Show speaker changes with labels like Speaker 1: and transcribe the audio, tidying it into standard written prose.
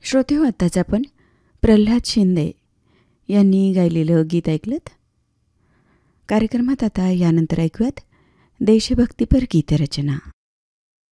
Speaker 1: श्रोतेहो, आत्ताच आपण प्रल्हाद शिंदे यांनी गायलेलं गीत ऐकलंत. कार्यक्रमात आता यानंतर ऐकूयात देशभक्तीपर गीतरचना.